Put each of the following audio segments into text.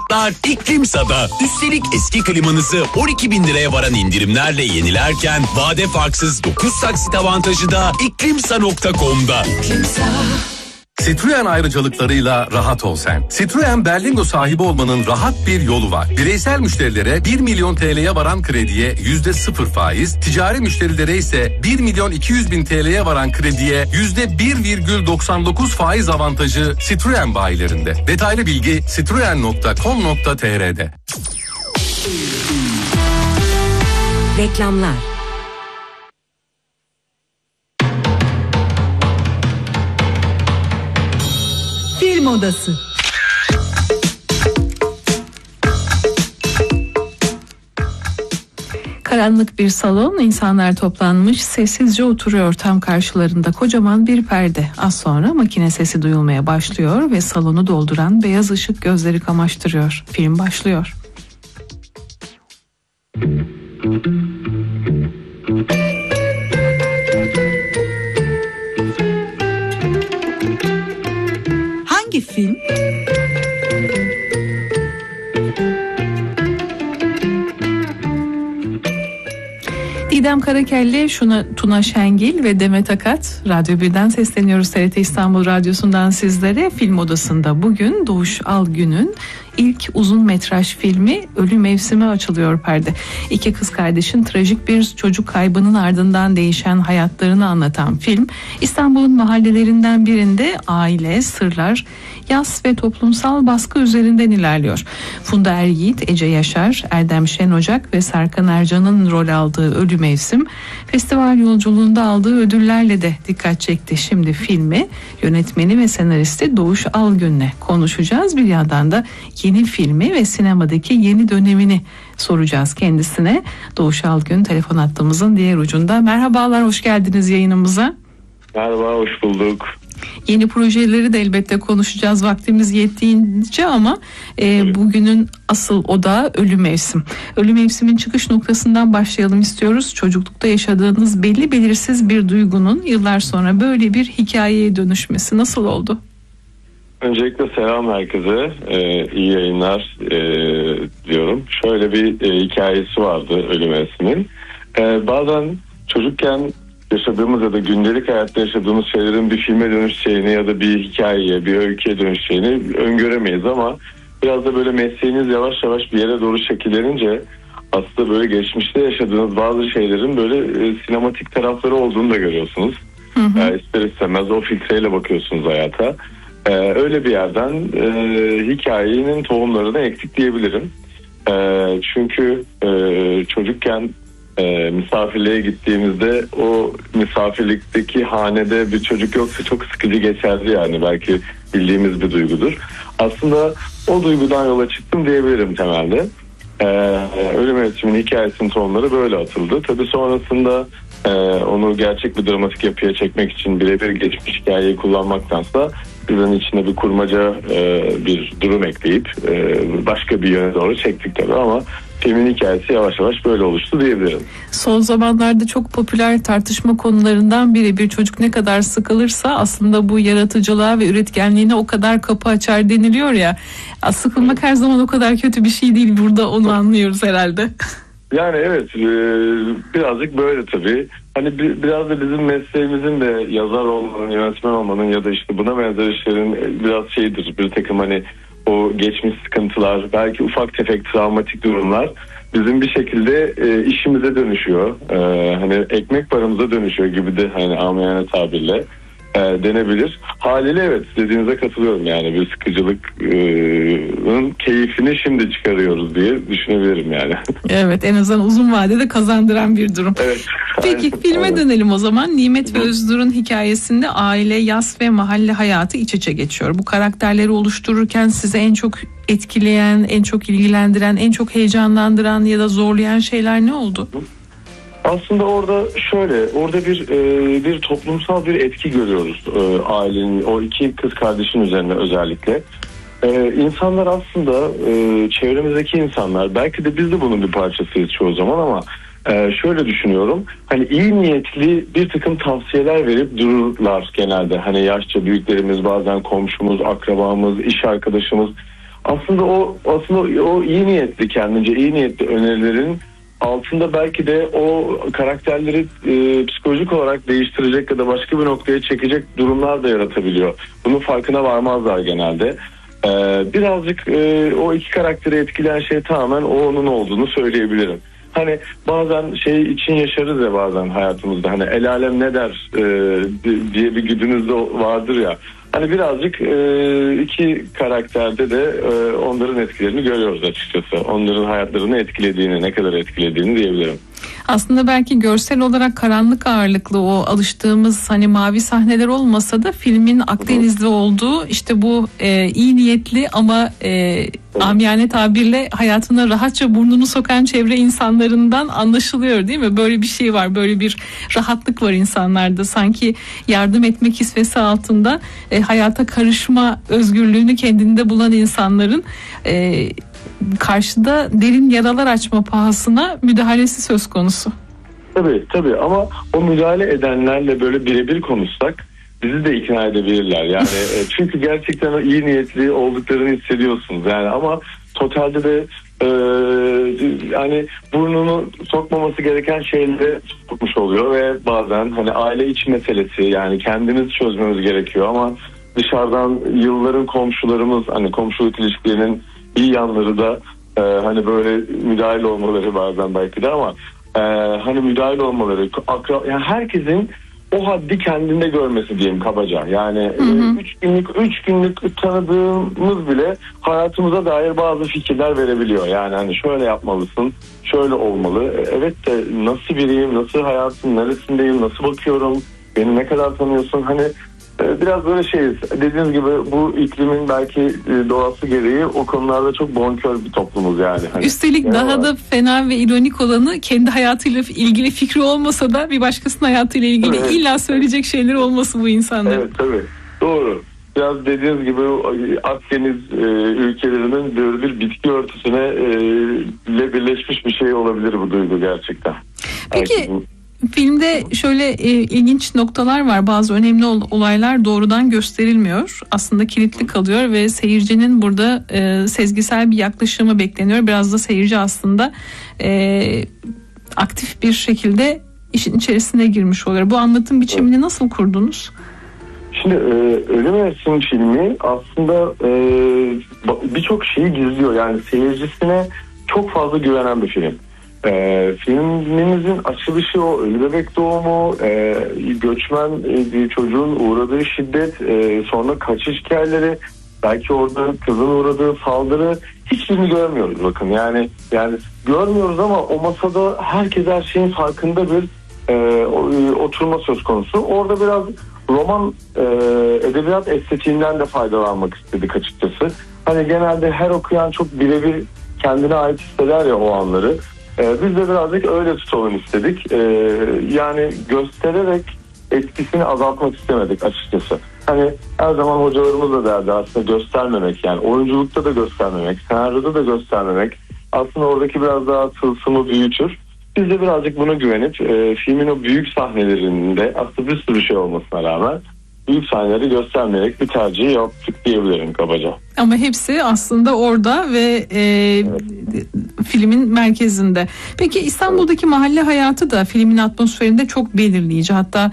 Fiyatlar İklimsa'da. Üstelik eski klimanızı 12.000 liraya varan indirimlerle yenilerken vade farksız 9 taksit avantajı da iklimsa.com'da. Citroen ayrıcalıklarıyla rahat ol sen. Citroen Berlingo sahibi olmanın rahat bir yolu var. Bireysel müşterilere 1 milyon TL'ye varan krediye %0 faiz, ticari müşterilere ise 1 milyon 200 bin TL'ye varan krediye %1,99 faiz avantajı Citroen bayilerinde. Detaylı bilgi citroen.com.tr'de. Reklamlar. Film Odası. Karanlık bir salon, insanlar toplanmış, sessizce oturuyor. Tam karşılarında kocaman bir perde. Az sonra makine sesi duyulmaya başlıyor ve salonu dolduran beyaz ışık gözleri kamaştırıyor. Film başlıyor. Hangi film? Didem Karakelli, Tuna Şengil ve Demet Akat. Radyo 1'den sesleniyoruz, TRT İstanbul Radyosu'ndan sizlere. Film Odası'nda bugün Doğuş Algün'ün ilk uzun metraj filmi Ölü Mevsimi açılıyor perde. İki kız kardeşin trajik bir çocuk kaybının ardından değişen hayatlarını anlatan film, İstanbul'un mahallelerinden birinde aile, sırlar, yas ve toplumsal baskı üzerinden ilerliyor. Funda Eryiğit, Ece Yaşar, Erdem Şenocak ve Serkan Ercan'ın rol aldığı Ölü Mevsim, festival yolculuğunda aldığı ödüllerle de dikkat çekti. Şimdi filmi yönetmeni ve senaristi Doğuş Algün'le konuşacağız. Bir yandan da yeni filmi ve sinemadaki yeni dönemini soracağız kendisine. Doğuş Algün telefon hattımızın diğer ucunda. Merhabalar, hoş geldiniz yayınımıza. Merhaba, hoş bulduk. Yeni projeleri de elbette konuşacağız vaktimiz yettiğince ama bugünün asıl odağı Ölü Mevsim. Ölü Mevsim'in çıkış noktasından başlayalım istiyoruz. Çocuklukta yaşadığınız belli belirsiz bir duygunun yıllar sonra böyle bir hikayeye dönüşmesi nasıl oldu? Öncelikle selam herkese, iyi yayınlar diyorum. Şöyle bir hikayesi vardı Ölü Mevsim'in. Bazen çocukken yaşadığımız ya da gündelik hayatta yaşadığımız şeylerin bir filme dönüşeceğini ya da bir hikayeye, bir öyküye dönüşeceğini öngöremeyiz ama biraz da böyle mesleğiniz yavaş yavaş bir yere doğru şekillenince aslında böyle geçmişte yaşadığınız bazı şeylerin böyle sinematik tarafları olduğunu da görüyorsunuz. İster istemez o filtreyle bakıyorsunuz hayata. Öyle bir yerden hikayenin tohumlarını ektik diyebilirim. Çünkü çocukken misafirliğe gittiğimizde o misafirlikteki hanede bir çocuk yoksa çok sıkıcı geçerdi yani, belki bildiğimiz bir duygudur. Aslında o duygudan yola çıktım diyebilirim temelde. Ölü Mevsim'in hikayesinin tohumları böyle atıldı. Tabii sonrasında onu gerçek bir dramatik yapıya çekmek için birebir geçmiş hikayeyi kullanmaktansa bizden içine bir kurmaca bir durum ekleyip başka bir yöne doğru çektik tabii ama filmin hikayesi yavaş yavaş böyle oluştu diyebilirim. Son zamanlarda çok popüler tartışma konularından biri, bir çocuk ne kadar sıkılırsa aslında bu yaratıcılığa ve üretkenliğine o kadar kapı açar deniliyor ya. Sıkılmak her zaman o kadar kötü bir şey değil, burada onu anlıyoruz herhalde. Yani evet, birazcık böyle tabii. Hani biraz da bizim mesleğimizin de yazar olmanın, yönetmen olmanın ya da işte buna benzer işlerin biraz şeyidir. Bir takım hani o geçmiş sıkıntılar, belki ufak tefek travmatik durumlar bizim bir şekilde işimize dönüşüyor. Hani ekmek paramıza dönüşüyor gibi de hani amiyane tabirle denebilir. Haliyle evet, dediğinize katılıyorum, yani bir sıkıcılıkın keyfini şimdi çıkarıyoruz diye düşünebilirim yani. Evet, en azından uzun vadede kazandıran bir durum. Evet. Peki filme dönelim o zaman. Nimet ve Özdur'un hikayesinde aile, yas ve mahalle hayatı iç içe geçiyor. Bu karakterleri oluştururken size en çok etkileyen, en çok ilgilendiren, en çok heyecanlandıran ya da zorlayan şeyler ne oldu? Aslında orada bir toplumsal bir etki görüyoruz ailenin, o iki kız kardeşin üzerine özellikle. İnsanlar aslında çevremizdeki insanlar, belki de biz de bunun bir parçasıyız çoğu zaman ama şöyle düşünüyorum, hani iyi niyetli bir takım tavsiyeler verip dururlar genelde. Hani yaşça büyüklerimiz, bazen komşumuz, akrabamız, iş arkadaşımız. Aslında o iyi niyetli, kendince iyi niyetli önerilerin altında belki de o karakterleri psikolojik olarak değiştirecek ya da başka bir noktaya çekecek durumlar da yaratabiliyor. Bunun farkına varmazlar genelde. Birazcık o iki karakteri etkileyen şey tamamen o onun olduğunu söyleyebilirim. Hani bazen şey için yaşarız ya bazen hayatımızda, hani el alem ne der diye bir güdünüz de vardır ya. Hani birazcık iki karakterde de onların etkilerini görüyoruz açıkçası. Onların hayatlarını etkilediğini, ne kadar etkilediğini diyebilirim. Aslında belki görsel olarak karanlık ağırlıklı o alıştığımız hani mavi sahneler olmasa da filmin Akdenizli olduğu, işte bu iyi niyetli ama amiyane tabirle hayatına rahatça burnunu sokan çevre insanlarından anlaşılıyor değil mi? Böyle bir şey var, böyle bir rahatlık var insanlarda. Sanki yardım etme kisvesi altında hayata karışma özgürlüğünü kendinde bulan insanların karşıda derin yaralar açma pahasına müdahalesi söz konusu. Tabii ama o müdahale edenlerle böyle birebir konuşsak bizi de ikna edebilirler. Yani çünkü gerçekten o iyi niyetli olduklarını hissediyorsunuz. Yani ama totalde de yani burnunu sokmaması gereken şeyleri sokmuş oluyor ve bazen hani aile içi meselesi, yani kendimiz çözmemiz gerekiyor ama dışarıdan yılların komşularımız, hani komşuluk ilişkilerinin iyi yanları da hani böyle müdahil olmaları bazen belki de, ama hani müdahil olmaları, yani herkesin o haddi kendinde görmesi diyeyim kabaca. Yani 3 günlük tanıdığımız bile hayatımıza dair bazı fikirler verebiliyor. Yani hani şöyle yapmalısın, şöyle olmalı. Evet de nasıl biriyim, nasıl hayatın neresindeyim, nasıl bakıyorum, beni ne kadar tanıyorsun, hani biraz böyle şeyiz. Dediğiniz gibi bu iklimin belki doğası gereği o konularda çok bonkör bir toplumuz yani. Hani üstelik daha da fena ve ironik olanı, kendi hayatıyla ilgili fikri olmasa da bir başkasının hayatıyla ilgili illa söyleyecek şeyler olması bu insanların. Evet tabii. Doğru. Biraz dediğiniz gibi Akdeniz ülkelerinin böyle bir bitki örtüsüne ile birleşmiş bir şey olabilir bu duygu gerçekten. Peki filmde şöyle ilginç noktalar var. Bazı önemli olaylar doğrudan gösterilmiyor. Aslında kilitli kalıyor ve seyircinin burada sezgisel bir yaklaşımı bekleniyor. Biraz da seyirci aslında aktif bir şekilde işin içerisine girmiş oluyor. Bu anlatım biçimini nasıl kurdunuz? Şimdi Ölüm Mevsimi filmi aslında birçok şeyi gizliyor. Yani seyircisine çok fazla güvenen bir film. Filmimizin açılışı o ölü bebek doğumu, göçmen bir çocuğun uğradığı şiddet, sonra kaçış hikayeleri, belki orada kızın uğradığı saldırı, hiçbirini görmüyoruz bakın. Yani görmüyoruz ama o masada herkes her şeyin farkında bir oturma söz konusu. Orada biraz roman edebiyat estetiğinden de faydalanmak istedik açıkçası. Hani genelde her okuyan çok birebir kendine ait hisseder ya o anları. Biz de birazcık öyle tutalım istedik. Yani göstererek etkisini azaltmak istemedik açıkçası. Hani her zaman hocalarımız da derdi aslında göstermemek, yani oyunculukta da göstermemek, senaryoda da göstermemek aslında oradaki biraz daha tılsımı büyütür. Biz de birazcık buna güvenip filmin o büyük sahnelerinde aslında bir sürü şey olmasına rağmen büyük sahneleri göstermeyerek bir tercih yaptık diyebilirim kabaca. Ama hepsi aslında orada ve filmin merkezinde. Peki İstanbul'daki mahalle hayatı da filmin atmosferinde çok belirleyici. Hatta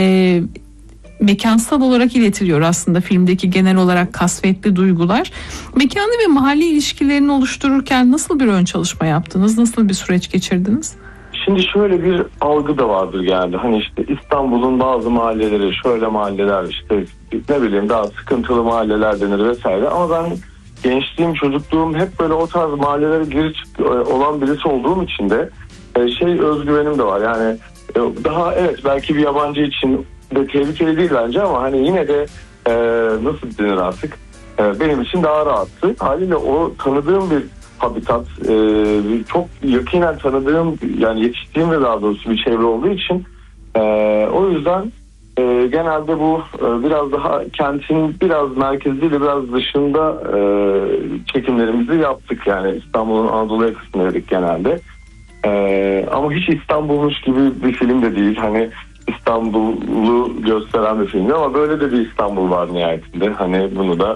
mekansal olarak iletiliyor aslında filmdeki genel olarak kasvetli duygular. Mekanı ve mahalle ilişkilerini oluştururken nasıl bir ön çalışma yaptınız? Nasıl bir süreç geçirdiniz? Şimdi şöyle bir algı da vardır genelde. Hani işte İstanbul'un bazı mahalleleri şöyle mahalleler, işte ne bileyim daha sıkıntılı mahalleler denir vesaire. Ama ben gençliğim, çocukluğum hep böyle o tarz mahallelere giriş olan birisi olduğum için de özgüvenim de var. Yani daha evet belki bir yabancı için de tehlikeli değil bence ama hani yine de nasıl denir artık benim için daha rahattı. Haliyle o tanıdığım bir habitat, çok yakinen tanıdığım, yani yetiştiğim ve daha doğrusu bir çevre olduğu için o yüzden genelde bu biraz daha kentin biraz merkeziyle biraz dışında çekimlerimizi yaptık. Yani İstanbul'un Anadolu yakasındaydık genelde. Ama hiç İstanbul'muş gibi bir film de değil. Hani İstanbul'u gösteren bir film ama böyle de bir İstanbul var nihayetinde. Hani bunu da